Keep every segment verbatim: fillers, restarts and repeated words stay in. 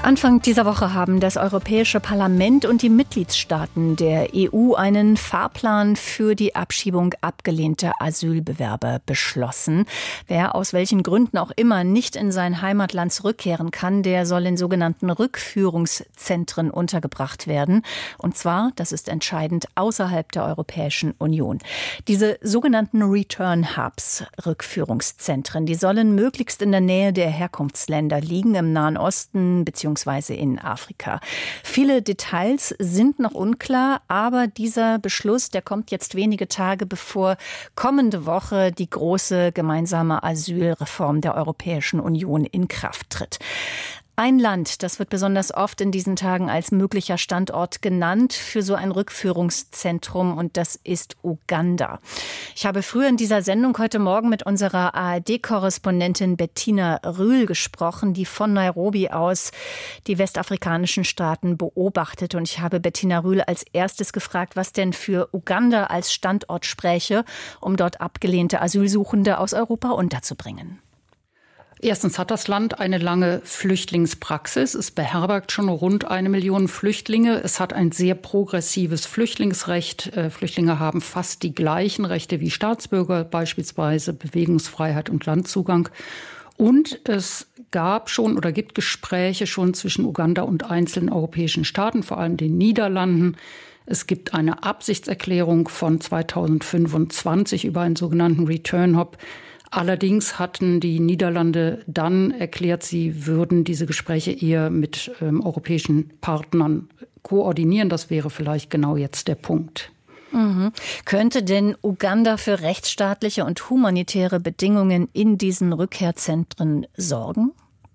Anfang dieser Woche haben das Europäische Parlament und die Mitgliedstaaten der E U einen Fahrplan für die Abschiebung abgelehnter Asylbewerber beschlossen. Wer aus welchen Gründen auch immer nicht in sein Heimatland zurückkehren kann, der soll in sogenannten Rückführungszentren untergebracht werden. Und zwar, das ist entscheidend, außerhalb der Europäischen Union. Diese sogenannten Return Hubs, Rückführungszentren, die sollen möglichst in der Nähe der Herkunftsländer liegen, im Nahen Osten bzw. in Afrika. Viele Details sind noch unklar, aber dieser Beschluss, der kommt jetzt wenige Tage bevor kommende Woche die große gemeinsame Asylreform der Europäischen Union in Kraft tritt. Ein Land, das wird besonders oft in diesen Tagen als möglicher Standort genannt für so ein Rückführungszentrum, und das ist Uganda. Ich habe früher in dieser Sendung heute Morgen mit unserer A R D-Korrespondentin Bettina Rühl gesprochen, die von Nairobi aus die westafrikanischen Staaten beobachtet. Und ich habe Bettina Rühl als erstes gefragt, was denn für Uganda als Standort spräche, um dort abgelehnte Asylsuchende aus Europa unterzubringen. Erstens hat das Land eine lange Flüchtlingspraxis. Es beherbergt schon rund eine Million Flüchtlinge. Es hat ein sehr progressives Flüchtlingsrecht. Flüchtlinge haben fast die gleichen Rechte wie Staatsbürger, beispielsweise Bewegungsfreiheit und Landzugang. Und es gab schon oder gibt Gespräche schon zwischen Uganda und einzelnen europäischen Staaten, vor allem den Niederlanden. Es gibt eine Absichtserklärung von zweitausendfünfundzwanzig über einen sogenannten Return Hub. Allerdings hatten die Niederlande dann erklärt, sie würden diese Gespräche eher mit ähm, europäischen Partnern koordinieren. Das wäre vielleicht genau jetzt der Punkt. Mhm. Könnte denn Uganda für rechtsstaatliche und humanitäre Bedingungen in diesen Rückkehrzentren sorgen?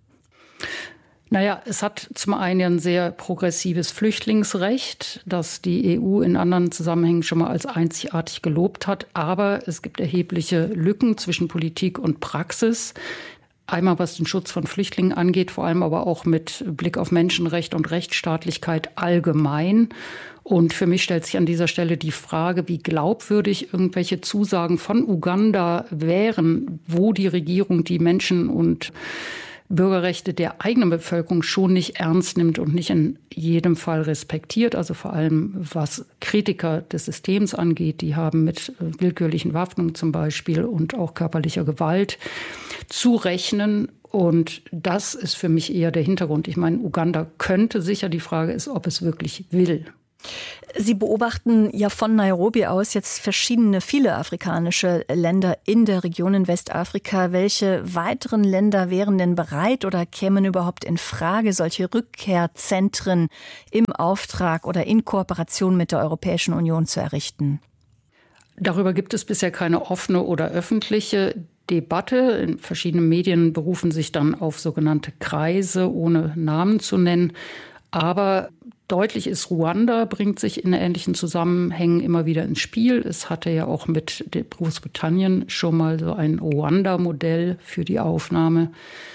Naja, es hat zum einen ein sehr progressives Flüchtlingsrecht, das die E U in anderen Zusammenhängen schon mal als einzigartig gelobt hat. Aber es gibt erhebliche Lücken zwischen Politik und Praxis. Einmal was den Schutz von Flüchtlingen angeht, vor allem aber auch mit Blick auf Menschenrecht und Rechtsstaatlichkeit allgemein. Und für mich stellt sich an dieser Stelle die Frage, wie glaubwürdig irgendwelche Zusagen von Uganda wären, wo die Regierung die Menschen und Bürgerrechte der eigenen Bevölkerung schon nicht ernst nimmt und nicht in jedem Fall respektiert. Also vor allem, was Kritiker des Systems angeht, die haben mit willkürlichen Waffnungen zum Beispiel und auch körperlicher Gewalt zu rechnen. Und das ist für mich eher der Hintergrund. Ich meine, Uganda könnte sicher, die Frage ist, ob es wirklich will. Sie beobachten ja von Nairobi aus jetzt verschiedene, viele afrikanische Länder in der Region in Westafrika. Welche weiteren Länder wären denn bereit oder kämen überhaupt in Frage, solche Rückkehrzentren im Auftrag oder in Kooperation mit der Europäischen Union zu errichten? Darüber gibt es bisher keine offene oder öffentliche Debatte. In verschiedenen Medien berufen sich dann auf sogenannte Kreise, ohne Namen zu nennen. Aber deutlich ist, Ruanda bringt sich in ähnlichen Zusammenhängen immer wieder ins Spiel. Es hatte ja auch mit Großbritannien schon mal so ein Ruanda-Modell für die Aufnahme.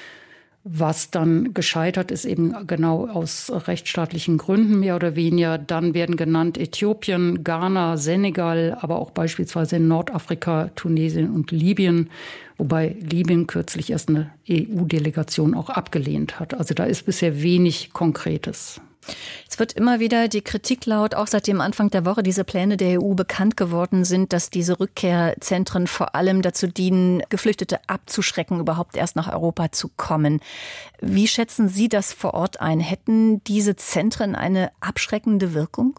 Was dann gescheitert ist, eben genau aus rechtsstaatlichen Gründen mehr oder weniger. Dann werden genannt Äthiopien, Ghana, Senegal, aber auch beispielsweise in Nordafrika, Tunesien und Libyen. Wobei Libyen kürzlich erst eine E U-Delegation auch abgelehnt hat. Also da ist bisher wenig Konkretes. Es wird immer wieder die Kritik laut, auch seit dem Anfang der Woche diese Pläne der E U bekannt geworden sind, dass diese Rückkehrzentren vor allem dazu dienen, Geflüchtete abzuschrecken, überhaupt erst nach Europa zu kommen. Wie schätzen Sie das vor Ort ein? Hätten diese Zentren eine abschreckende Wirkung?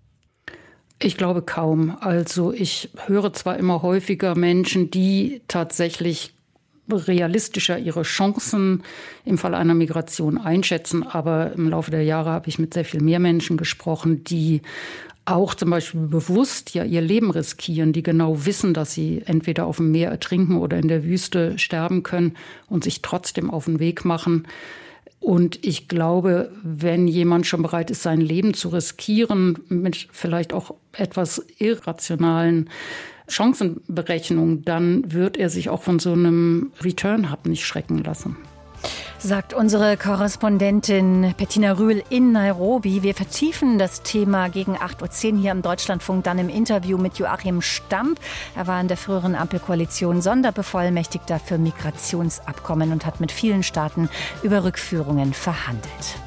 Ich glaube kaum. Also ich höre zwar immer häufiger Menschen, die tatsächlich realistischer ihre Chancen im Fall einer Migration einschätzen. Aber im Laufe der Jahre habe ich mit sehr viel mehr Menschen gesprochen, die auch zum Beispiel bewusst ja ihr Leben riskieren, die genau wissen, dass sie entweder auf dem Meer ertrinken oder in der Wüste sterben können und sich trotzdem auf den Weg machen. Und ich glaube, wenn jemand schon bereit ist, sein Leben zu riskieren, mit vielleicht auch etwas irrationalen Chancenberechnung, dann wird er sich auch von so einem Return Hub nicht schrecken lassen. Sagt unsere Korrespondentin Bettina Rühl in Nairobi. Wir vertiefen das Thema gegen acht Uhr zehn hier im Deutschlandfunk, dann im Interview mit Joachim Stamp. Er war in der früheren Ampelkoalition Sonderbevollmächtigter für Migrationsabkommen und hat mit vielen Staaten über Rückführungen verhandelt.